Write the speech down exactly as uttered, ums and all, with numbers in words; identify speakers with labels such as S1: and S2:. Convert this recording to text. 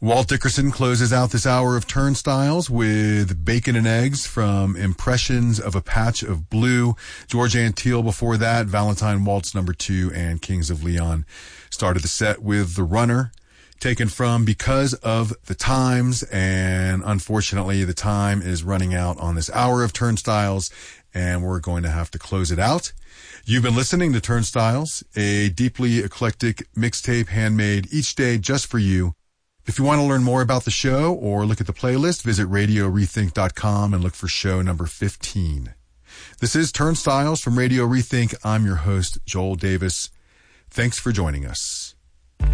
S1: Walt Dickerson closes out this hour of Turnstiles with Bacon and Eggs from Impressions of a Patch of Blue. George Antheil before that, Valentine Waltz number two, and Kings of Leon started the set with The Runner, taken from Because of the Times, and unfortunately the time is running out on this hour of Turnstiles, and we're going to have to close it out. You've been listening to Turnstiles, a deeply eclectic mixtape handmade each day just for you. If you want to learn more about the show or look at the playlist, visit radio rethink dot com and look for show number fifteen. This is Turnstiles from Radio Rethink. I'm your host, Joel Davis. Thanks for joining us.